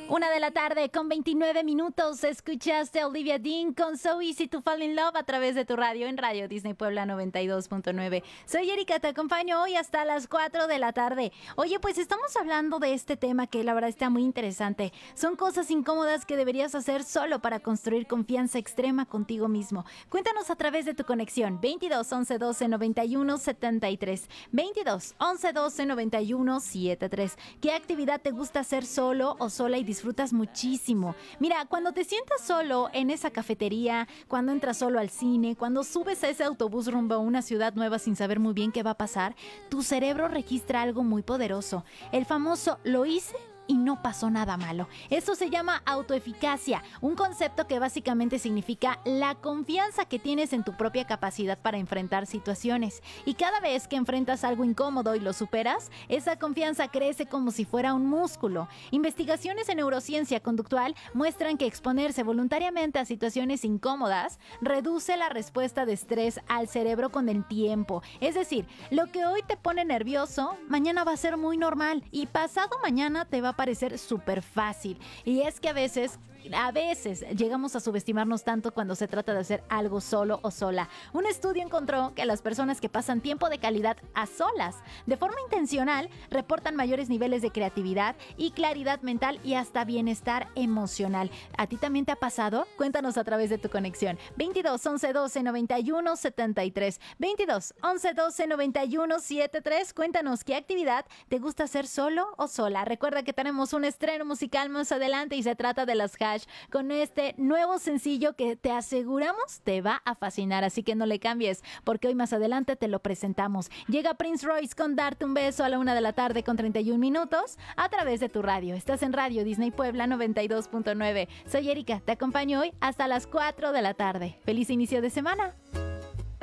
1 de la tarde con 29 minutos. Escuchaste a Olivia Dean con So Easy to Fall in Love a través de tu radio en Radio Disney Puebla 92.9. Soy Erika, te acompaño hoy hasta las 4 de la tarde. Oye, pues estamos hablando de este tema que la verdad está muy interesante. Son cosas incómodas que deberías hacer solo para construir confianza extrema contigo mismo. Cuéntanos a través de tu conexión 22 11 12 91 73. 22 11 12 91 73. ¿Qué actividad te gusta hacer solo o sola y disfrutas muchísimo? Mira, cuando te sientas solo en esa cafetería, cuando entras solo al cine, cuando subes a ese autobús rumbo a una ciudad nueva sin saber muy bien qué va a pasar, tu cerebro registra algo muy poderoso. El famoso "lo hice y no pasó nada malo". Esto se llama autoeficacia, un concepto que básicamente significa la confianza que tienes en tu propia capacidad para enfrentar situaciones. Y cada vez que enfrentas algo incómodo y lo superas, esa confianza crece como si fuera un músculo. Investigaciones en neurociencia conductual muestran que exponerse voluntariamente a situaciones incómodas reduce la respuesta de estrés al cerebro con el tiempo. Es decir, lo que hoy te pone nervioso, mañana va a ser muy normal y pasado mañana te va a parecer súper fácil. Y es que a veces llegamos a subestimarnos tanto cuando se trata de hacer algo solo o sola. Un estudio encontró que las personas que pasan tiempo de calidad a solas de forma intencional reportan mayores niveles de creatividad y claridad mental y hasta bienestar emocional. ¿A ti también te ha pasado? Cuéntanos a través de tu conexión 22 11 12 91 73. 22 11 12 91 73. Cuéntanos qué actividad te gusta hacer solo o sola. Recuerda que tenemos un estreno musical más adelante y se trata de las Hash con este nuevo sencillo que te aseguramos te va a fascinar, así que no le cambies porque hoy más adelante te lo presentamos. Llega Prince Royce con Darte un beso a la 1 de la tarde con 31 minutos a través de tu radio. Estás en Radio Disney Puebla 92.9. Soy Erika, te acompaño hoy hasta las 4 de la tarde. ¡Feliz inicio de semana!